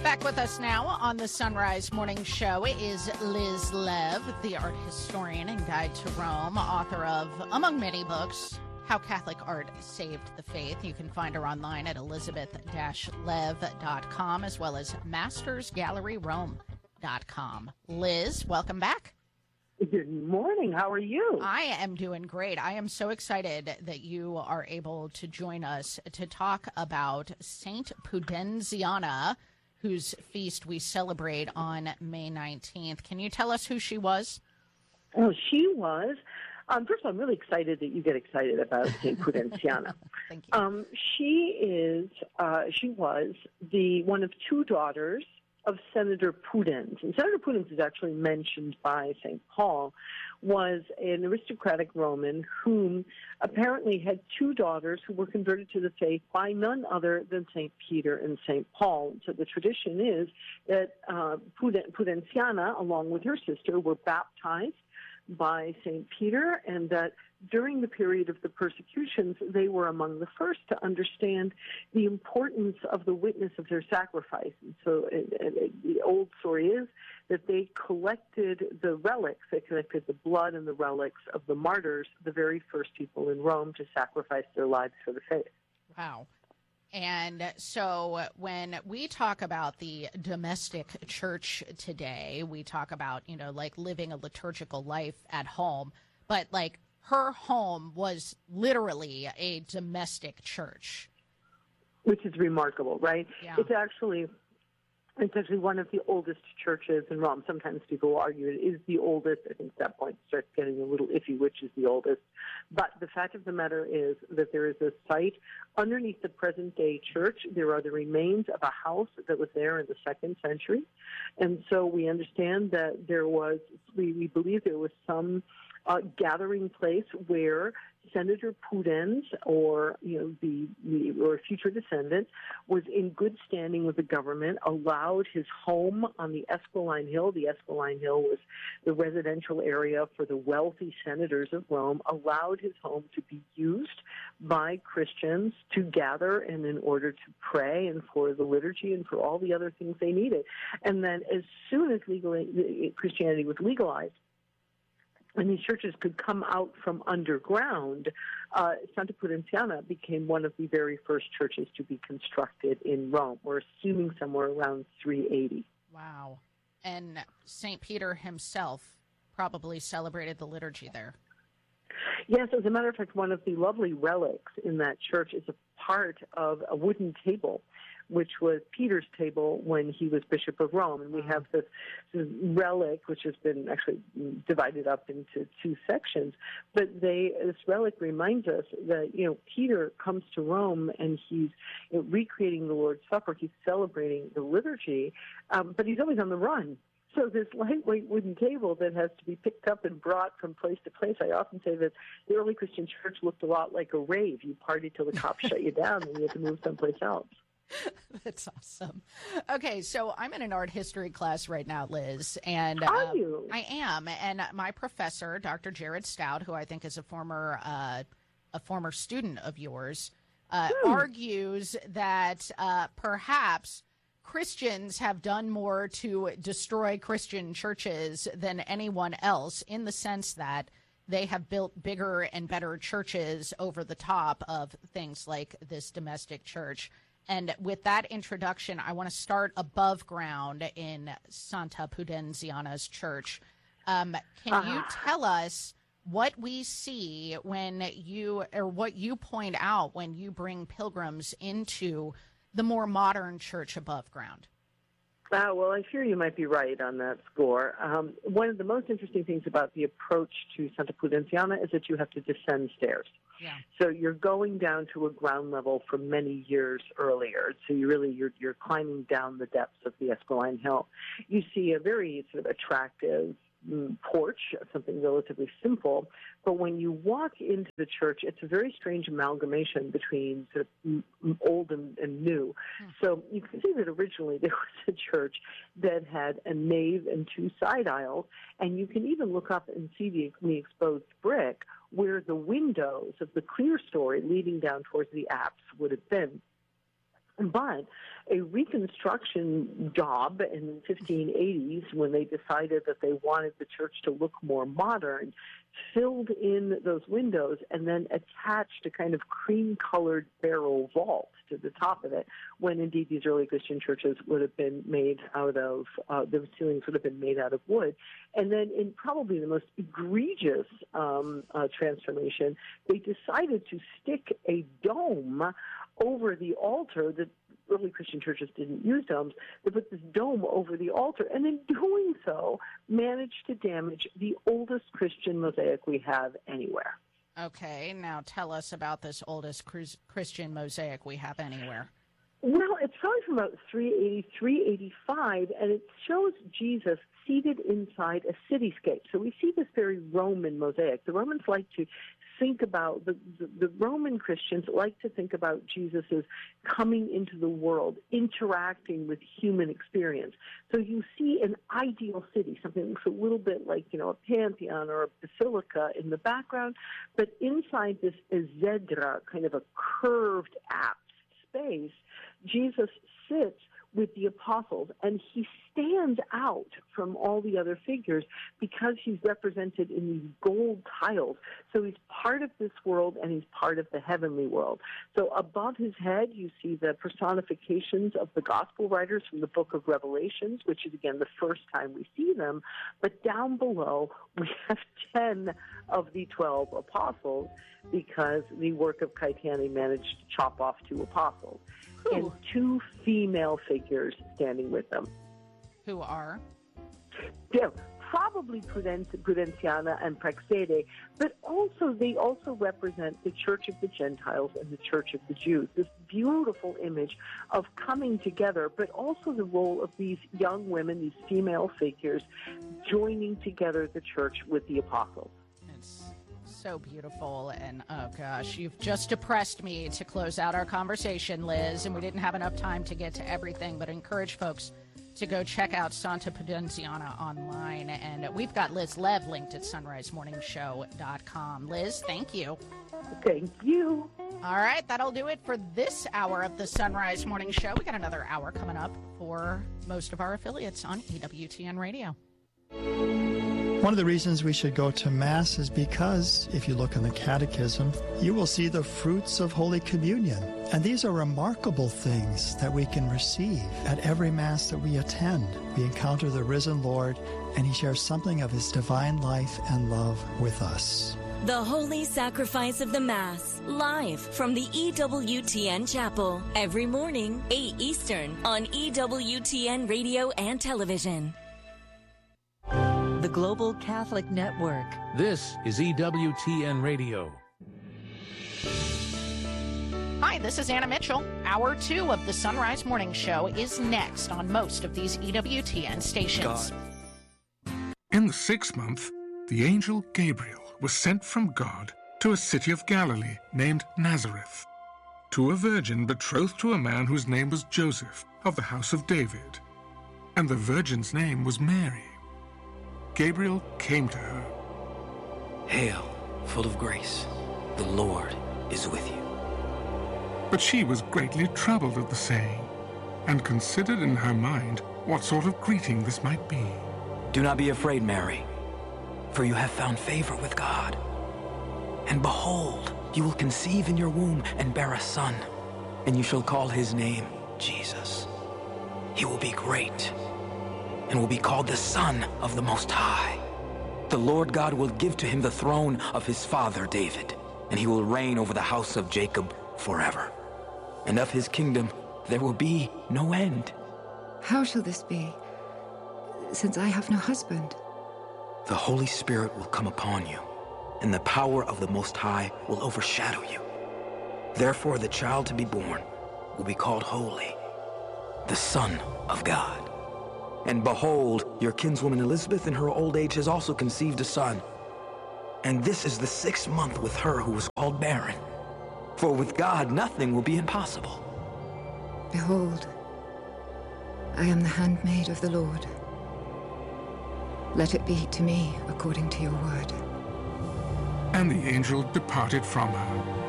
Back with us now on the Sunrise Morning Show is Liz Lev, the art historian and guide to Rome, author of, among many books, How Catholic Art Saved the Faith. You can find her online at elizabeth-lev.com as well as mastersgalleryrome.com. Liz, welcome back. Good morning. How are you? I am doing great. I am so excited that you are able to join us to talk about Saint Pudenziana, whose feast we celebrate on May 19th. Can you tell us who she was? Well, she was. First of all, I'm really excited that you get excited about Saint Pudenziana. Thank you. She was the one of two daughters of Senator Pudens. And Senator Pudens is actually mentioned by St. Paul, was an aristocratic Roman whom apparently had two daughters who were converted to the faith by none other than St. Peter and St. Paul. So the tradition is that Pudenziana, along with her sister, were baptized by St. Peter, and that during the period of the persecutions, they were among the first to understand the importance of the witness of their sacrifice. And so the old story is that they collected the relics, they collected the blood and the relics of the martyrs, the very first people in Rome to sacrifice their lives for the faith. Wow. And so when we talk about the domestic church today, we talk about, like living a liturgical life at home, but like her home was literally a domestic church. Which is remarkable, right? Yeah. It's actually one of the oldest churches in Rome. Sometimes people argue it is the oldest. I think at that point it starts getting a little iffy which is the oldest. But the fact of the matter is that there is a site underneath the present-day church. There are the remains of a house that was there in the 2nd century. And so we understand that we believe there was some gathering place where Senator Pudens, or or future descendant, was in good standing with the government, allowed his home on the Esquiline Hill. The Esquiline Hill was the residential area for the wealthy senators of Rome, allowed his home to be used by Christians to gather and in order to pray and for the liturgy and for all the other things they needed. And then as soon as Christianity was legalized, and these churches could come out from underground, Santa Pudenziana became one of the very first churches to be constructed in Rome. We're assuming somewhere around 380. Wow. And St. Peter himself probably celebrated the liturgy there. Yes, as a matter of fact, one of the lovely relics in that church is a part of a wooden table, which was Peter's table when he was Bishop of Rome. And we have this relic, which has been actually divided up into two sections. But this relic reminds us that, Peter comes to Rome and he's recreating the Lord's Supper. He's celebrating the liturgy, but he's always on the run. So this lightweight wooden table that has to be picked up and brought from place to place, I often say that the early Christian church looked a lot like a rave. You partied till the cops shut you down and you had to move someplace else. That's awesome. Okay, so I'm in an art history class right now, Liz. And Are you? I am. And my professor, Dr. Jared Stout, who I think is a former student of yours, argues that perhaps Christians have done more to destroy Christian churches than anyone else, in the sense that they have built bigger and better churches over the top of things like this domestic church. And with that introduction, I want to start above ground in Santa Pudenziana's church. Can you tell us what we see what you point out when you bring pilgrims into the more modern church above ground? Well, I fear you might be right on that score. One of the most interesting things about the approach to Santa Pudenziana is that you have to descend stairs. Yeah. So you're going down to a ground level from many years earlier. So you're climbing down the depths of the Esquiline Hill. You see a very sort of attractive porch, something relatively simple. But when you walk into the church, it's a very strange amalgamation between sort of old and new. So you can see that originally there was a church that had a nave and two side aisles, and you can even look up and see the exposed brick where the windows of the clear story leading down towards the apse would have been. But a reconstruction job in the 1580s, when they decided that they wanted the church to look more modern, filled in those windows and then attached a kind of cream-colored barrel vault to the top of it, when indeed these early Christian churches would have been made out of, the ceilings would have been made out of wood. And then in probably the most egregious transformation, they decided to stick a dome over the altar. That early Christian churches didn't use domes. They put this dome over the altar, and in doing so, managed to damage the oldest Christian mosaic we have anywhere. Okay, now tell us about this oldest Christian mosaic we have anywhere. Well, it's probably from about 380, 385, and it shows Jesus seated inside a cityscape. So we see this very Roman mosaic. The Romans like to think about, the Roman Christians like to think about Jesus as coming into the world, interacting with human experience. So you see an ideal city, something that looks a little bit like, a pantheon or a basilica in the background, but inside this exedra, kind of a curved apse space, Jesus sits with the apostles, and he stands out from all the other figures because he's represented in these gold tiles. So he's part of this world, and he's part of the heavenly world. So above his head, you see the personifications of the gospel writers from the book of Revelations, which is, again, the first time we see them. But down below, we have 10 of the 12 apostles, because the work of Caetani managed to chop off 2 apostles. Ooh. And 2 female figures standing with them. Who are? Yeah, probably Prudenciana and Praxede, but they also represent the Church of the Gentiles and the Church of the Jews. This beautiful image of coming together, but also the role of these young women, these female figures, joining together the church with the apostles. So beautiful, and oh gosh, you've just depressed me to close out our conversation, Liz, and we didn't have enough time to get to everything, but encourage folks to go check out Santa Prudenciana online, and we've got Liz Lev linked at sunrisemorningshow.com. Liz, thank you. Thank you. All right, that'll do it for this hour of the Sunrise Morning Show. We got another hour coming up for most of our affiliates on EWTN Radio. One of the reasons we should go to Mass is because, if you look in the Catechism, you will see the fruits of Holy Communion. And these are remarkable things that we can receive at every Mass that we attend. We encounter the risen Lord, and he shares something of his divine life and love with us. The Holy Sacrifice of the Mass, live from the EWTN Chapel, every morning, 8 Eastern, on EWTN Radio and Television. The Global Catholic Network. This is EWTN Radio. Hi, this is Anna Mitchell. Hour 2 of the Sunrise Morning Show is next on most of these EWTN stations. In the 6th month, the angel Gabriel was sent from God to a city of Galilee named Nazareth, to a virgin betrothed to a man whose name was Joseph, of the house of David. And the virgin's name was Mary. Gabriel came to her. Hail, full of grace, the Lord is with you. But she was greatly troubled at the saying, and considered in her mind what sort of greeting this might be. Do not be afraid, Mary, for you have found favor with God. And behold, you will conceive in your womb and bear a son, and you shall call his name Jesus. He will be great, and will be called the Son of the Most High. The Lord God will give to him the throne of his father David, and he will reign over the house of Jacob forever. And of his kingdom there will be no end. How shall this be, since I have no husband? The Holy Spirit will come upon you, and the power of the Most High will overshadow you. Therefore the child to be born will be called Holy, the Son of God. And behold, your kinswoman Elizabeth in her old age has also conceived a son. And this is the 6th month with her who was called barren. For with God nothing will be impossible. Behold, I am the handmaid of the Lord. Let it be to me according to your word. And the angel departed from her.